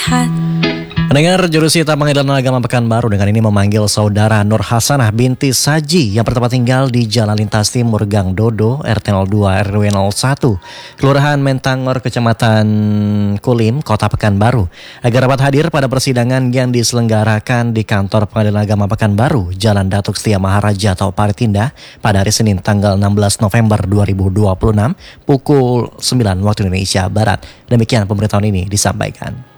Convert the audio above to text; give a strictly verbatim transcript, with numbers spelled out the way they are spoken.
lihat. Pendengar, Jurusita Pengadilan Agama Pekanbaru dengan ini memanggil saudara Nur Hasanah binti Saji yang bertempat tinggal di Jalan Lintas Timur Gang Dodo, R T nol dua R W nol satu, Kelurahan Mentangor, Kecamatan Kulim, Kota Pekanbaru, agar dapat hadir pada persidangan yang diselenggarakan di Kantor Pengadilan Agama Pekanbaru, Jalan Datuk Setia Maharaja atau Partinda pada hari Senin tanggal enam belas November dua ribu dua puluh enam pukul sembilan waktu Indonesia Barat. Demikian pemberitahuan ini disampaikan.